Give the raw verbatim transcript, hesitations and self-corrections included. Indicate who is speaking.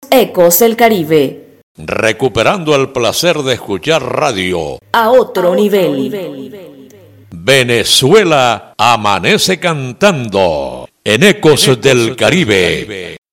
Speaker 1: Ecos del Caribe.
Speaker 2: Recuperando el placer de escuchar radio
Speaker 1: a otro nivel.
Speaker 2: Venezuela amanece cantando en Ecos del Caribe.